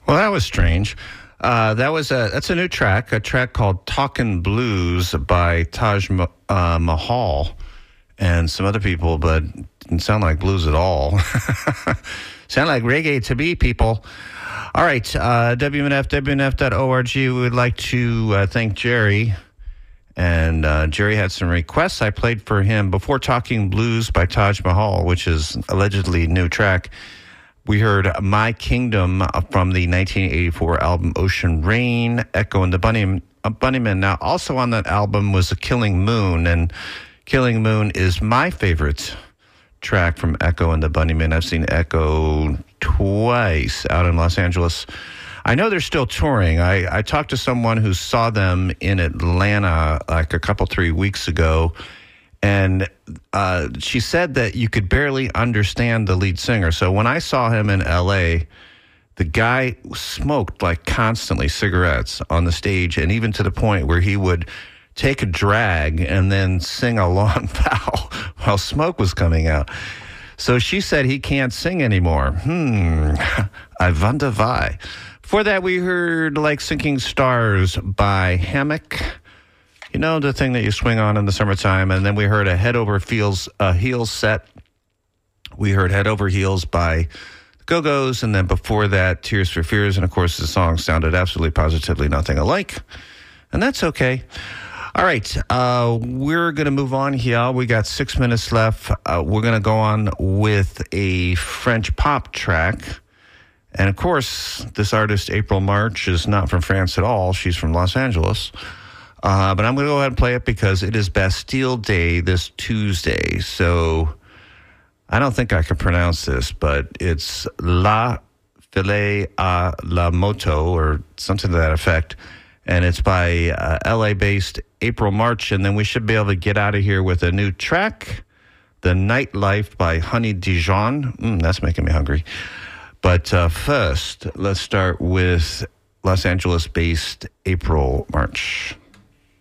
Well, that was strange. That's a new track, a track called Talkin' Blues by Taj Mahal and some other people, but didn't sound like blues at all. Sound like reggae to me, people. All right, WNF.org. We would like to thank Jerry. And Jerry had some requests. I played for him Before Talking Blues by Taj Mahal, which is allegedly a new track. We heard My Kingdom from the 1984 album Ocean Rain, Echo and the Bunnymen. Now, also on that album was A Killing Moon, and Killing Moon is my favorite track from Echo and the Bunnymen. I've seen Echo twice out in Los Angeles. I know they're still touring. I talked to someone who saw them in Atlanta like a couple, 3 weeks ago, and she said that you could barely understand the lead singer. So when I saw him in L.A., the guy smoked like constantly cigarettes on the stage, and even to the point where he would take a drag and then sing a long vowel while smoke was coming out. So she said he can't sing anymore. I wonder why. Before that, we heard Like Sinking Stars by Hammock. You know, the thing that you swing on in the summertime. And then we heard a Head Over Heels set. We heard Head Over Heels by the Go-Go's. And then before that, Tears for Fears. And, of course, the song sounded absolutely positively nothing alike. And that's okay. All right, we're going to move on here. We got 6 minutes left. We're going to go on with a French pop track. And, of course, this artist, April March, is not from France at all. She's from Los Angeles. But I'm going to go ahead and play it because it is Bastille Day this Tuesday. So I don't think I can pronounce this, but it's La Filet à la Moto or something to that effect. And it's by LA-based April March. And then we should be able to get out of here with a new track, The Nightlife by Honey Dijon. That's making me hungry. But first, let's start with Los Angeles-based April March.